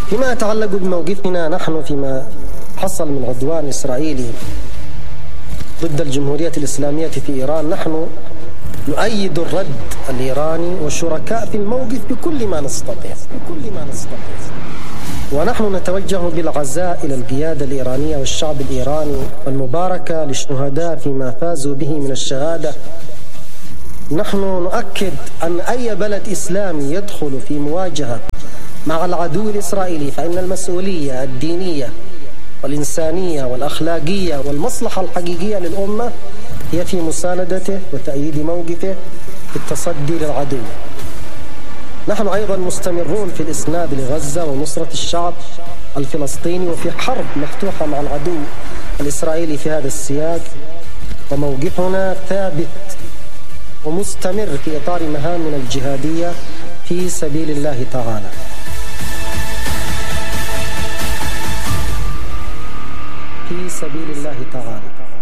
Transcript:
فيما يتعلق بموقفنا نحن فيما حصل من عدوان إسرائيلي ضد الجمهورية الإسلامية في إيران، نحن نؤيد الرد الإيراني والشركاء في الموقف بكل ما نستطيع. ونحن نتوجه بالعزاء إلى القيادة الإيرانية والشعب الإيراني والمباركة للشهداء فيما فازوا به من الشهادة. نحن نؤكد أن أي بلد إسلامي يدخل في مواجهة مع العدو الإسرائيلي فإن المسؤولية الدينية والإنسانية والأخلاقية والمصلحة الحقيقية للأمة هي في مساندته وتأييد موقفه في التصدي للعدو. نحن أيضا مستمرون في الإسناد لغزة ونصرة الشعب الفلسطيني وفي حرب مفتوحة مع العدو الإسرائيلي في هذا السياق، وموقفنا ثابت ومستمر في إطار مهامنا الجهادية في سبيل الله تعالى. في سبيل الله تعالى.